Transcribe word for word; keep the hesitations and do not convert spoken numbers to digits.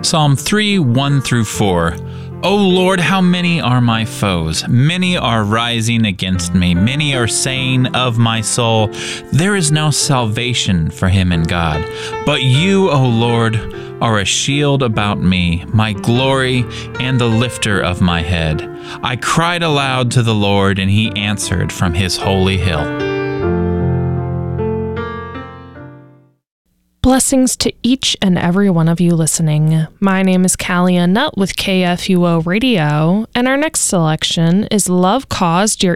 Psalm three, one through four. O Lord, how many are my foes? Many are rising against me. Many are saying of my soul, there is no salvation for him in God. But you, O Lord, are a shield about me, my glory and the lifter of my head. I cried aloud to the Lord, and he answered from his holy hill. Blessings to each and every one of you listening. My name is Callie Nutt with K F U O Radio, and our next selection is Love Caused Your